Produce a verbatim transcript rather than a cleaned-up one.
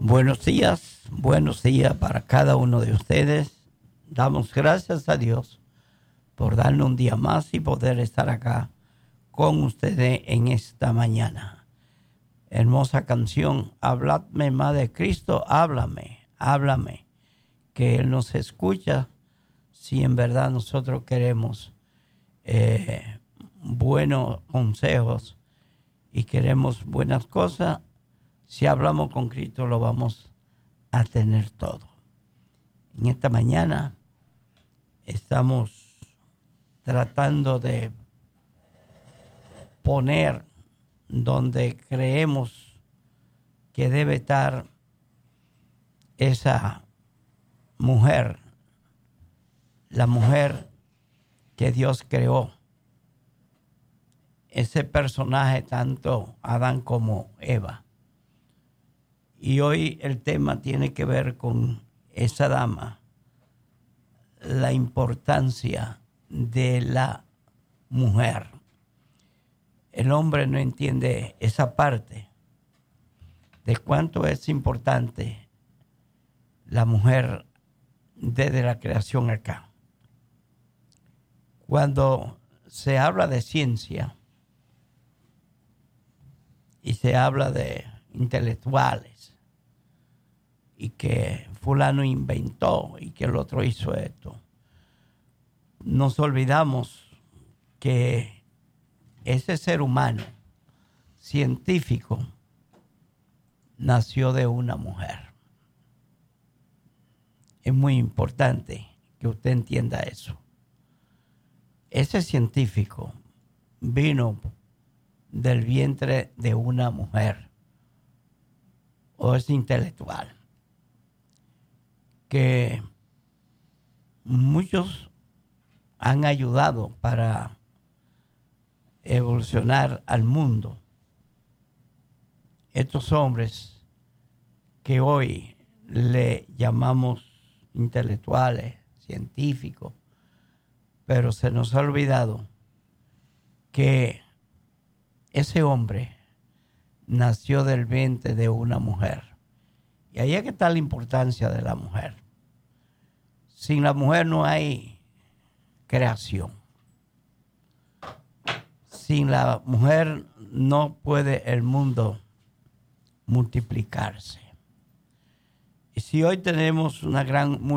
Buenos días, buenos días para cada uno de ustedes. Damos gracias a Dios por darnos un día más y poder estar acá con ustedes en esta mañana. Hermosa canción, Habladme más de Cristo, háblame, háblame, que Él nos escucha si en verdad nosotros queremos eh, buenos consejos y queremos buenas cosas. Si hablamos con Cristo lo vamos a tener todo. En esta mañana estamos tratando de poner donde creemos que debe estar esa mujer, la mujer que Dios creó. Ese personaje, tanto Adán como Eva. Y hoy el tema tiene que ver con esa dama, la importancia de la mujer. El hombre no entiende esa parte de cuánto es importante la mujer desde la creación acá. Cuando se habla de ciencia y se habla de intelectuales, y que fulano inventó y que el otro hizo esto, nos olvidamos que ese ser humano científico nació de una mujer. Es muy importante que usted entienda eso. Ese científico vino del vientre de una mujer, o es intelectual, que muchos han ayudado para evolucionar al mundo. Estos hombres que hoy le llamamos intelectuales, científicos, pero se nos ha olvidado que ese hombre nació del vientre de una mujer. Y ahí es que está la importancia de la mujer. Sin la mujer no hay creación. Sin la mujer no puede el mundo multiplicarse. Y si hoy tenemos una gran multiplicación,